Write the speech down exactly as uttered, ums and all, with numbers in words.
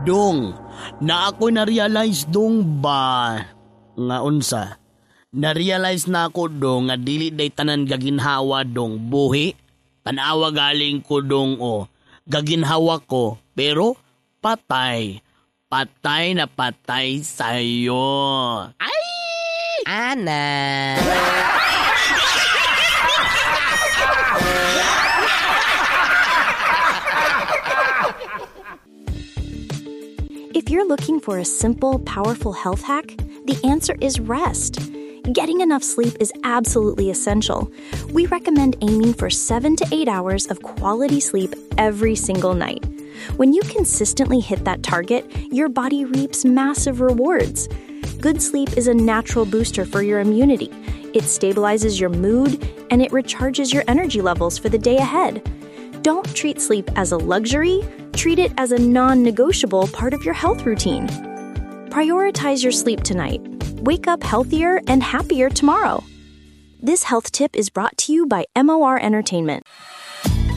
Dong, na ako na-realize dong ba? Nga unsa? Na-realize na ako dong nga dili day tanan gaginhawa dong buhi. Tanawa galing ko dong o. Gaginhawa ko pero patay. Patay na patay sa'yo. Ay! Ana! If you're looking for a simple, powerful health hack, the answer is rest. Getting enough sleep is absolutely essential. We recommend aiming for seven to eight hours of quality sleep every single night. When you consistently hit that target, your body reaps massive rewards. Good sleep is a natural booster for your immunity. It stabilizes your mood, and it recharges your energy levels for the day ahead. Don't treat sleep as a luxury, treat it as a non-negotiable part of your health routine. Prioritize your sleep tonight. Wake up healthier and happier tomorrow. This health tip is brought to you by M O R Entertainment.